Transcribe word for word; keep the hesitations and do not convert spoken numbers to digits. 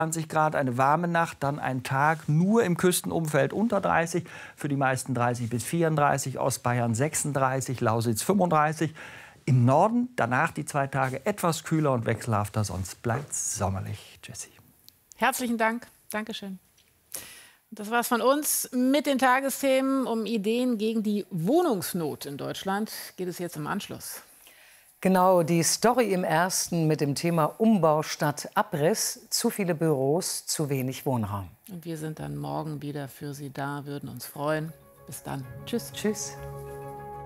zwanzig Grad, eine warme Nacht, dann ein Tag nur im Küstenumfeld unter dreißig, für die meisten dreißig bis vierunddreißig, Ostbayern sechsunddreißig, Lausitz fünfunddreißig. Im Norden danach die zwei Tage etwas kühler und wechselhafter, sonst bleibt es sommerlich. Jessie. Herzlichen Dank. Dankeschön. Das war's von uns mit den Tagesthemen. Um Ideen gegen die Wohnungsnot in Deutschland geht es jetzt im Anschluss. Genau, die Story im Ersten mit dem Thema Umbau statt Abriss. Zu viele Büros, zu wenig Wohnraum. Und wir sind dann morgen wieder für Sie da, würden uns freuen. Bis dann. Tschüss. Tschüss.